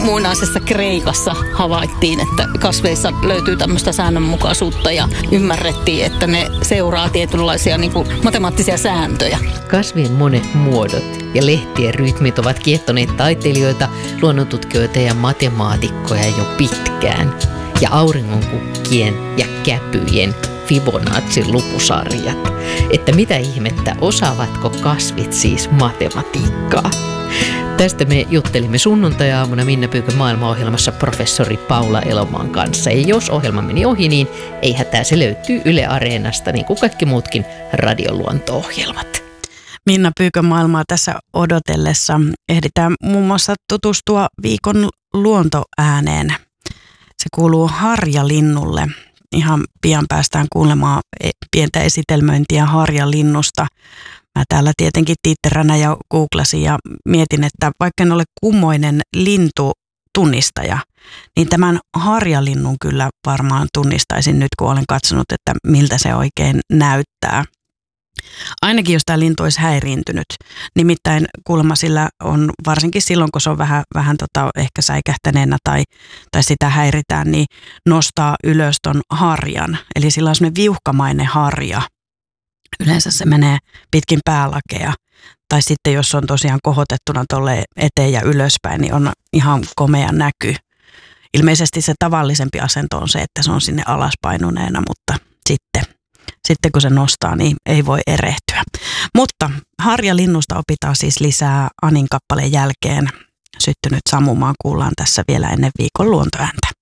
muinaisessa Kreikassa havaittiin, että kasveissa löytyy tämmöistä säännönmukaisuutta ja ymmärrettiin, että ne seuraa tietynlaisia niin kuin matemaattisia sääntöjä. Kasvien monet muodot ja lehtien rytmit ovat kiehtoneet taiteilijoita, luonnontutkijoita ja matemaatikkoja jo pitkään. Ja auringonkukkien ja käpyjen Fibonacin lukusarjat. Että mitä ihmettä, osaavatko kasvit siis matematiikkaa? Tästä me juttelimme sunnuntai-aamuna Minna Pyykön maailmaohjelmassa professori Paula Elomaan kanssa. Ja jos ohjelma meni ohi, niin ei hätää, se löytyy Yle Areenasta, niin kuin kaikki muutkin radioluonto-ohjelmat. Minna Pyykön maailmaa tässä odotellessa ehditään muun muassa tutustua viikon luontoääneen. Se kuuluu harjalinnulle. Ihan pian päästään kuulemaan pientä esitelmöintiä harjalinnusta. Mä täällä tietenkin tiitteränä ja googlasin ja mietin, että vaikka en ole kummoinen lintutunnistaja, niin tämän harjalinnun kyllä varmaan tunnistaisin nyt, kun olen katsonut, että miltä se oikein näyttää. Ainakin jos tämä lintu olisi häiriintynyt. Nimittäin kuulemma sillä on, varsinkin silloin kun se on vähän ehkä säikähtäneenä tai sitä häiritään, niin nostaa ylös ton harjan. Eli sillä on sellainen viuhkamainen harja. Yleensä se menee pitkin päälakea. Tai sitten jos on tosiaan kohotettuna tuolle eteen ja ylöspäin, niin on ihan komea näky. Ilmeisesti se tavallisempi asento on se, että se on sinne alaspainuneena, mutta sitten kun se nostaa, niin ei voi erehtyä. Mutta harjalinnusta opitaan siis lisää Anin kappaleen jälkeen. Syttynyt sammumaan kuullaan tässä vielä ennen viikon luontoääntä.